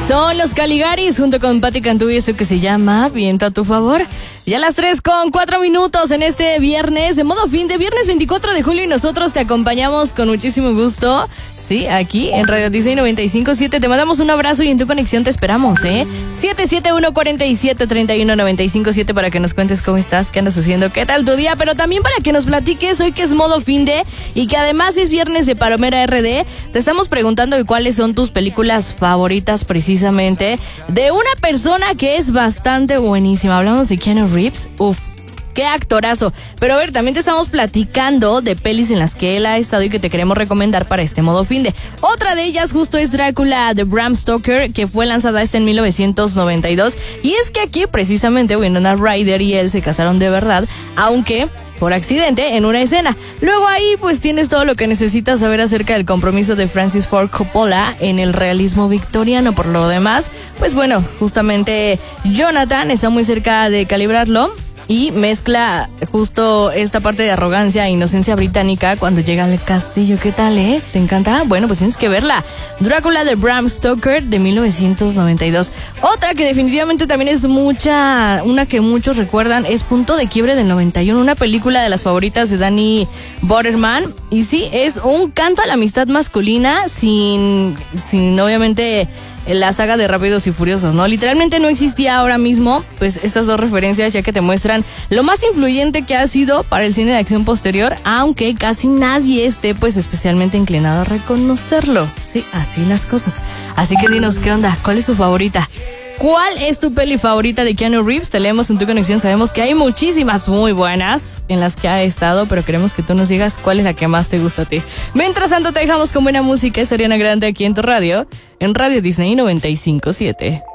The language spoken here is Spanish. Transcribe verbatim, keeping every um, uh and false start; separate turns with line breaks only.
Son los Caligaris junto con Patti Cantú y eso que se llama Viento a tu favor. Ya a las tres con cuatro minutos en este viernes, de modo fin de viernes veinticuatro de julio, y nosotros te acompañamos con muchísimo gusto. Sí, aquí en Radio Disney noventa y cinco punto siete. Te mandamos un abrazo y en tu conexión te esperamos, ¿eh? siete siete uno, cuatro siete, tres uno, nueve cinco siete para que nos cuentes cómo estás, qué andas haciendo, qué tal tu día, pero también para que nos platiques hoy que es modo fin de y que además es viernes de Palomera R D. Te estamos preguntando cuáles son tus películas favoritas precisamente de una persona que es bastante buenísima. Hablamos de Keanu Reeves. Uf. ¡Qué actorazo! Pero a ver, también te estamos platicando de pelis en las que él ha estado y que te queremos recomendar para este modo finde. Otra de ellas justo es Drácula de Bram Stoker, que fue lanzada este en mil novecientos noventa y dos. Y es que aquí precisamente Winona Ryder y él se casaron de verdad, aunque por accidente en una escena. Luego ahí pues tienes todo lo que necesitas saber acerca del compromiso de Francis Ford Coppola en el realismo victoriano. Por lo demás, pues bueno, justamente Jonathan está muy cerca de calibrarlo y mezcla justo esta parte de arrogancia e inocencia británica cuando llega al castillo. ¿Qué tal, eh? ¿Te encanta? Bueno, pues tienes que verla. Drácula de Bram Stoker de mil novecientos noventa y dos. Otra que definitivamente también es mucha, una que muchos recuerdan, es Punto de Quiebre del noventa y uno, una película de las favoritas de Danny Butterman. Y sí, es un canto a la amistad masculina sin, sin obviamente la saga de Rápidos y Furiosos, ¿no? Literalmente no existía ahora mismo, pues, estas dos referencias, ya que te muestran lo más influyente que ha sido para el cine de acción posterior, aunque casi nadie esté, pues, especialmente inclinado a reconocerlo. Sí, así las cosas. Así que dinos, ¿qué onda? ¿Cuál es tu favorita? ¿Cuál es tu peli favorita de Keanu Reeves? Te leemos en tu conexión. Sabemos que hay muchísimas muy buenas en las que ha estado, pero queremos que tú nos digas cuál es la que más te gusta a ti. Mientras tanto, te dejamos con buena música. Es Ariana Grande aquí en tu radio, en Radio Disney noventa y cinco punto siete.